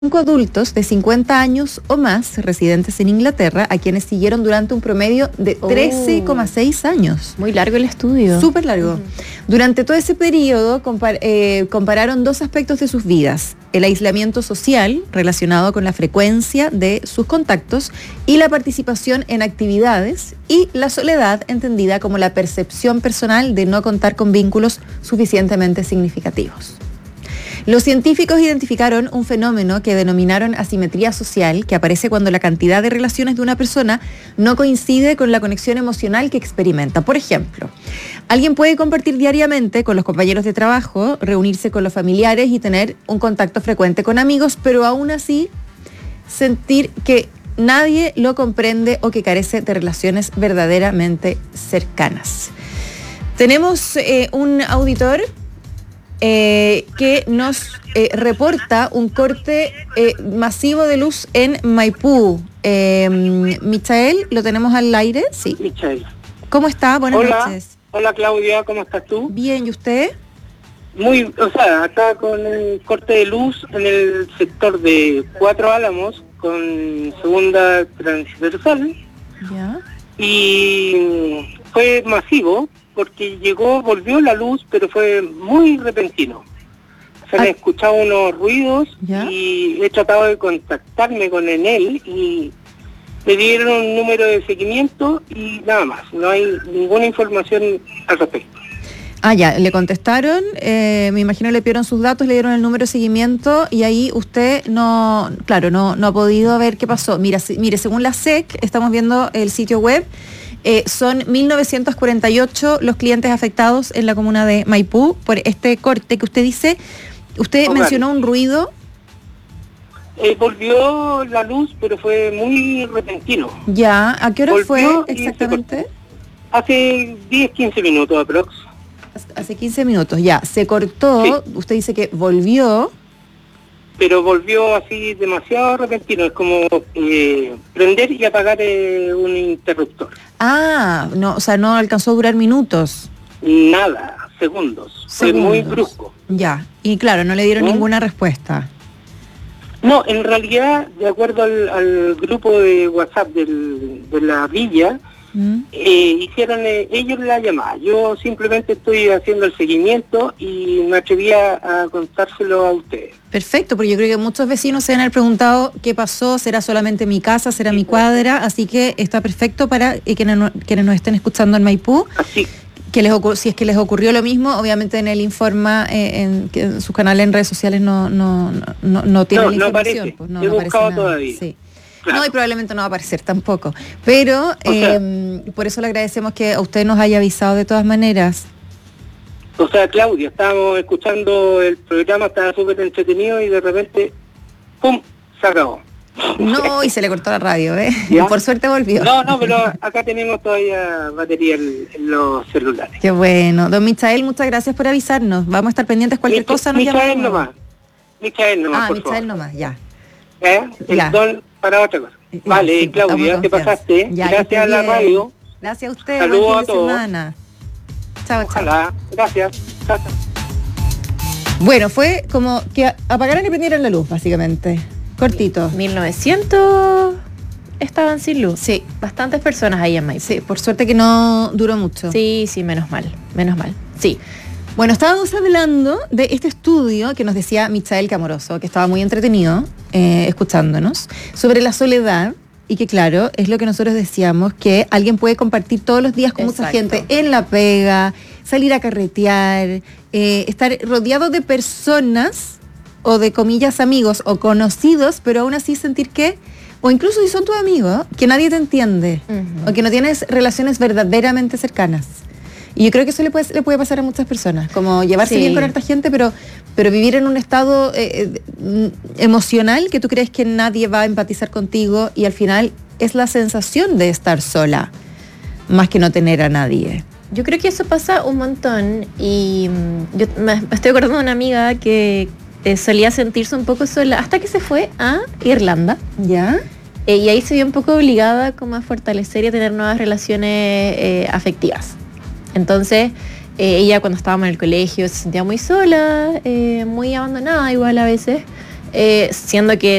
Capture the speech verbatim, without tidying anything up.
Cinco adultos de cincuenta años o más residentes en Inglaterra, a quienes siguieron durante un promedio de trece coma seis años. Muy largo el estudio. Súper largo. Uh-huh. Durante todo ese periodo compar- eh, compararon dos aspectos de sus vidas: el aislamiento social, relacionado con la frecuencia de sus contactos, y la participación en actividades, y la soledad, entendida como la percepción personal de no contar con vínculos suficientemente significativos. Los científicos identificaron un fenómeno que denominaron asimetría social, que aparece cuando la cantidad de relaciones de una persona no coincide con la conexión emocional que experimenta. Por ejemplo, alguien puede compartir diariamente con los compañeros de trabajo, reunirse con los familiares y tener un contacto frecuente con amigos, pero aún así sentir que nadie lo comprende o que carece de relaciones verdaderamente cercanas. Tenemos eh, un auditor Eh, que nos eh, reporta un corte eh, masivo de luz en Maipú. Eh, Michael, ¿lo tenemos al aire? Sí. Michael. ¿Cómo está? Buenas Hola. noches. Hola Claudia, ¿cómo estás tú? Bien, ¿y usted? Muy, o sea, acá con el corte de luz en el sector de Cuatro Álamos, con segunda transversal. Ya. Y fue masivo, porque llegó, volvió la luz, pero fue muy repentino. Se han ah. escuchado unos ruidos. ¿Ya? Y he tratado de contactarme con Enel y me dieron un número de seguimiento y nada más. No hay ninguna información al respecto. Ah, ya, le contestaron, eh, me imagino le pidieron sus datos, le dieron el número de seguimiento y ahí usted no, claro, no, no ha podido ver qué pasó. Mira, si, mire, según la S E C, estamos viendo el sitio web, Eh, son mil novecientos cuarenta y ocho los clientes afectados en la comuna de Maipú por este corte que usted dice. Usted oh, mencionó vale. un ruido. Eh, volvió la luz, pero fue muy repentino. Ya, ¿a qué hora volvió fue exactamente? Hace diez, quince minutos aprox. Hace quince minutos, ya. Se cortó, sí. Usted dice que volvió. Pero volvió así demasiado repentino, es como eh, prender y apagar eh, un interruptor. Ah, no, o sea, no alcanzó a durar minutos. Nada, segundos. segundos. Fue muy brusco. Ya, y claro, no le dieron ¿Mm? ninguna respuesta. No, en realidad, de acuerdo al, al grupo de WhatsApp del, de la villa, ¿Mm? eh, hicieron eh, ellos la llamada. Yo simplemente estoy haciendo el seguimiento y me atreví a, a contárselo a ustedes. Perfecto, porque yo creo que muchos vecinos se han preguntado qué pasó, será solamente mi casa, será mi cuadra, así que está perfecto para eh, quienes, no, quienes nos estén escuchando en Maipú. Así. Que les ocur- si es que les ocurrió lo mismo, obviamente en el Informa, eh, en, que en sus canales en redes sociales no no no, no, no tienen no, la información. No aparece, pues, no, he no buscado aparece nada. todavía. Sí. Claro. No, y probablemente no va a aparecer tampoco. Pero o sea, eh, por eso le agradecemos que a usted nos haya avisado de todas maneras. O sea, Claudia, estábamos escuchando el programa, estaba súper entretenido y de repente, ¡pum!, se acabó. No, y se le cortó la radio, ¿eh? ¿Ya? Por suerte volvió. No, no, pero acá tenemos todavía batería en, en los celulares. Qué bueno. Don Michael, muchas gracias por avisarnos. Vamos a estar pendientes cualquier Mich- cosa. Nos Michael llamamos. nomás. Michael nomás, Ah, por Michael favor. nomás, ya. ¿Eh? El Ya. don para otra cosa. Ya, Vale, sí, Claudia, estamos te confiados. pasaste. Ya, que Gracias estés a la bien. radio. Gracias a usted. Saludos Buen fin a de todos. semana. Chao, chao. Ojalá. Gracias. Chao, chao. Bueno, fue como que apagaran y prendieran la luz, básicamente. Cortito. mil novecientos estaban sin luz. Sí. Bastantes personas ahí en Maipú. Sí, por suerte que no duró mucho. Sí, sí, menos mal, menos mal. Sí. Bueno, estábamos hablando de este estudio que nos decía Michael Camoroso, que estaba muy entretenido eh, escuchándonos, sobre la soledad, y que claro, es lo que nosotros decíamos, que alguien puede compartir todos los días con Exacto. mucha gente en la pega, salir a carretear, eh, estar rodeado de personas, o de comillas amigos, o conocidos, pero aún así sentir que, o incluso si son tus amigos, que nadie te entiende, Uh-huh. o que no tienes relaciones verdaderamente cercanas. Y yo creo que eso le puede, le puede pasar a muchas personas, como llevarse Sí. bien con harta gente, pero, pero vivir en un estado eh, eh, emocional que tú crees que nadie va a empatizar contigo y al final es la sensación de estar sola, más que no tener a nadie. Yo creo que eso pasa un montón y mm, yo me, me estoy acordando de una amiga que eh, solía sentirse un poco sola hasta que se fue a Irlanda. ¿Ya? Eh, y ahí se vio un poco obligada como a fortalecer y a tener nuevas relaciones eh, afectivas. Entonces, eh, ella cuando estábamos en el colegio se sentía muy sola, eh, muy abandonada igual a veces. eh, siendo que